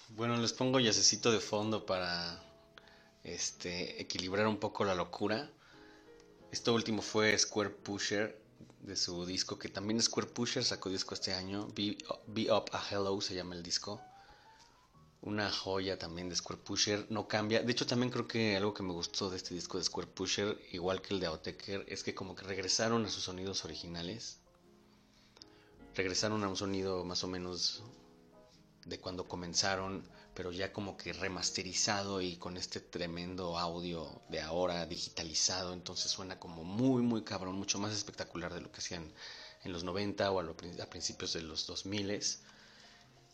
Bueno, les pongo yacecito de fondo para equilibrar un poco la locura. Esto último fue Square Pusher de su disco, que también Square Pusher sacó disco este año. Be Up a Hello se llama el disco. Una joya también de Square Pusher, no cambia. De hecho, también creo que algo que me gustó de este disco de Square Pusher, igual que el de Autechre, es que como que regresaron a sus sonidos originales. Regresaron a un sonido más o menos de cuando comenzaron, pero ya como que remasterizado y con este tremendo audio de ahora digitalizado, entonces suena como muy muy cabrón, mucho más espectacular de lo que hacían en los 90 o a principios de los 2000.